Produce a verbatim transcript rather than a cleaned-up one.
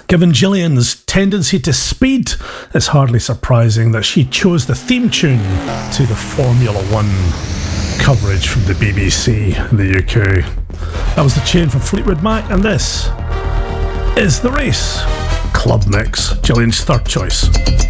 Given Gillian's tendency to speed, it's hardly surprising that she chose the theme tune to the Formula One coverage from the B B C in the U K. That was the tune from Fleetwood Mac, and this is The Race Club Mix, Gillian's third choice.